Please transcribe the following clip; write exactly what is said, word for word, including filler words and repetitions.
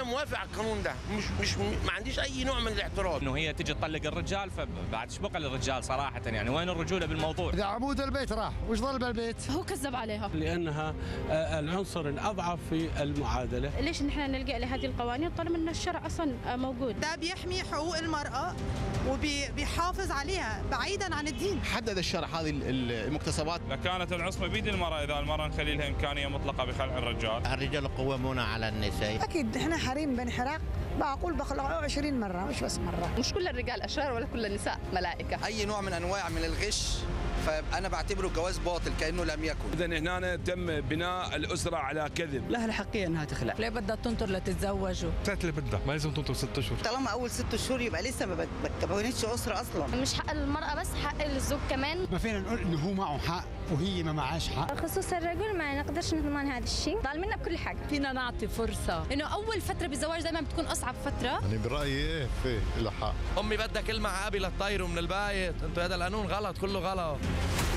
موافق على القانون ده، مش مش ما عنديش اي نوع من الاعتراض. انه هي تجي تطلق الرجال، فبعد ايش بقى للرجال صراحه؟ يعني وين الرجوله بالموضوع؟ اذا عمود البيت راح وش ضل بالبيت؟ هو كذب عليها لانها العنصر الاضعف في المعادله. ليش نحن نلجا لهذه القوانين طالما ان الشرع اصلا موجود؟ ده بيحمي حقوق المراه وبيحافظ عليها بعيدا عن الدين. حدد الشرع هذه المكتسبات. لكانت العصمه بيد المراه، اذا المراه نخلي لها امكانيه مطلقه بخلع الرجال. الرجال قوامون على النساء. اكيد احنا حريم بني حراق، بقول بخلعه عشرين مره مش بس مره. مش كل الرجال اشرار ولا كل النساء ملائكه. اي نوع من انواع من الغش فانا بعتبره جواز باطل كانه لم يكن. اذا هنا تم بناء الاسره على كذب. لها الحقيه انها تخلع. ليه بدها تنطر لتتزوجوا؟ ساعة اللي بدها، ما لازم تنطر ست اشهر. طالما اول ست شهور يبقى لسه ما بكونتش اسره اصلا. مش حق المراه بس، حق الزوج كمان. ما فينا نقول انه هو معه حق وهي ما معهاش حق. خصوص الرجل ما نقدرش نضمن هذا الشيء، ضال منا بكل حاجه. فينا نعطي فرصه انه اول فتره بالزواج دائما بتكون اصعب فتره. يعني برايي ايه في له حق. امي بدها كلمه عابي للطير من البايت، انتوا هذا القانون غلط، كله غلط.